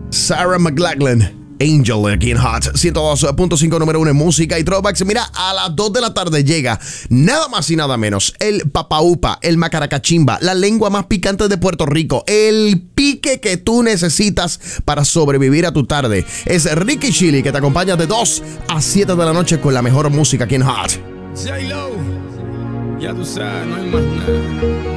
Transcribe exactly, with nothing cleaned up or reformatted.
Sarah McLachlan, Angel, aquí en Hot ciento dos punto cinco, número uno en música y throwbacks. Mira, a las dos de la tarde llega nada más y nada menos el papaupa, el macaracachimba, la lengua más picante de Puerto Rico, el pique que tú necesitas para sobrevivir a tu tarde. Es Ricky Chili que te acompaña de dos a siete de la noche con la mejor música aquí en Hot. J-Lo, ya tú sabes, no hay más nada.